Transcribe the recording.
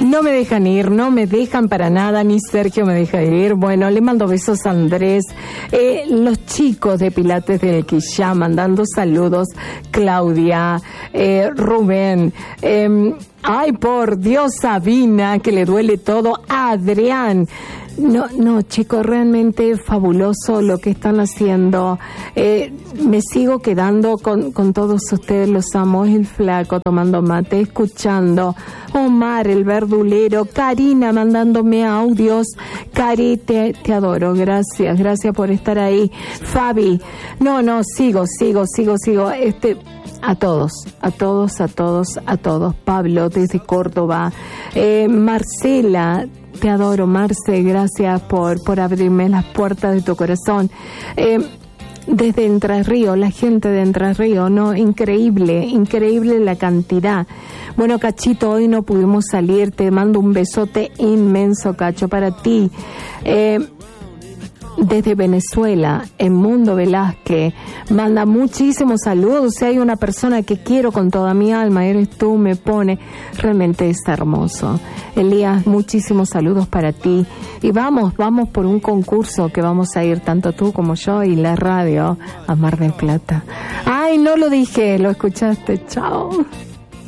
No me dejan ir, no me dejan para nada, ni Sergio me deja ir. Bueno, le mando besos a Andrés. Los chicos de Pilates del Quillá mandando saludos. Claudia, Rubén, ay, por Dios, Sabina, que le duele todo. Adrián. No, chicos, realmente fabuloso lo que están haciendo. Me sigo quedando con todos ustedes, los amo. El Flaco tomando mate, escuchando. Omar, el verdulero. Karina mandándome audios. Cari, te adoro. Gracias por estar ahí. Fabi, no, sigo. A todos. Pablo, desde Córdoba. Marcela, te adoro, Marce, gracias por abrirme las puertas de tu corazón. Desde Entre Ríos, la gente de Entre Ríos, ¿no? Increíble la cantidad. Bueno, Cachito, hoy no pudimos salir, te mando un besote inmenso, Cacho, para ti. Desde Venezuela, en Mundo Velázquez, manda muchísimos saludos. Si hay una persona que quiero con toda mi alma, eres tú, me pone, realmente es hermoso. Elías, muchísimos saludos para ti. Y vamos por un concurso que vamos a ir tanto tú como yo y la radio a Mar del Plata. Ay, no lo dije, lo escuchaste, chao.